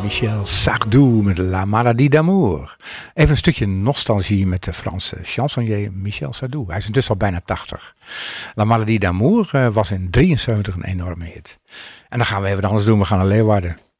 Michel Sardou met La Maladie d'Amour. Even een stukje nostalgie met de Franse chansonnier Michel Sardou. Hij is intussen al bijna 80. La Maladie d'Amour was in 73 een enorme hit. En dan gaan we even anders doen. We gaan naar Leeuwarden.